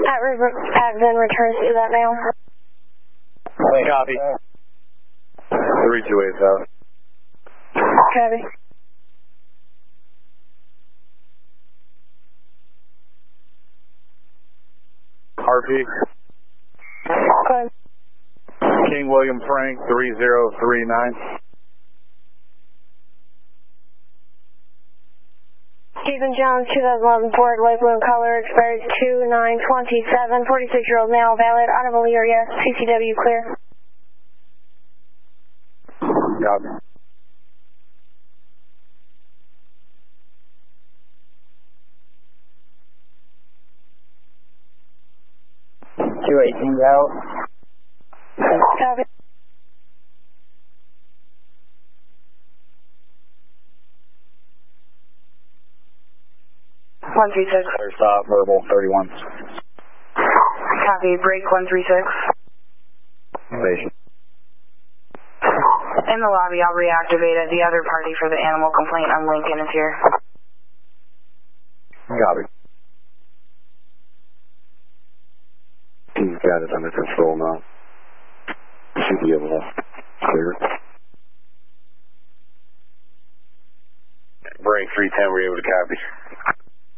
Advent returns to that now. Copy. 328 South. Copy. RP. Copy. King William Frank 3039. Stephen Jones, 2011 Ford, light blue in color, expired 2/9/27, 46-year-old male, valid, automobile area, CCW clear. Copy. $218 out. Copy. $136. Clear stop, verbal 31. Copy, break 136. Station. In the lobby, I'll reactivate it. The other party for the animal complaint on Lincoln is here. Copy. He's got it under control now. Should be able to clear it. Break 310, were you able to copy?